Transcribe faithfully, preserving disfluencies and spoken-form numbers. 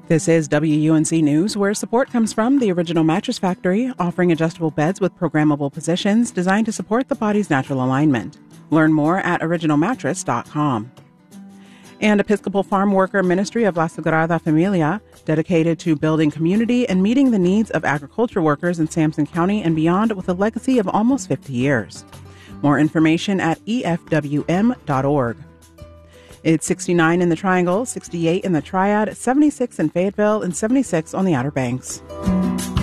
This is W U N C News, where support comes from the Original Mattress Factory, offering adjustable beds with programmable positions designed to support the body's natural alignment. Learn more at original mattress dot com. And Episcopal Farm Worker Ministry of La Sagrada Familia, dedicated to building community and meeting the needs of agriculture workers in Sampson County and beyond with a legacy of almost fifty years. More information at E F W M dot org. It's sixty-nine in the Triangle, sixty-eight in the Triad, seventy-six in Fayetteville, and seventy-six on the Outer Banks.